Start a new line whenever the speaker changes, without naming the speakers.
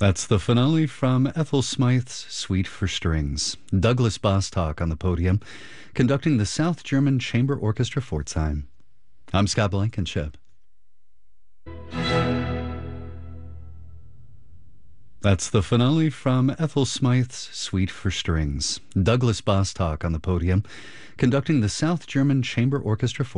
That's the finale from Ethel Smythe's Suite for Strings. Douglas Bostock on the podium, conducting the South German Chamber Orchestra Pforzheim. I'm Scott Blankenship. That's the finale from Ethel Smythe's Suite for Strings. Douglas Bostock on the podium, conducting the South German Chamber Orchestra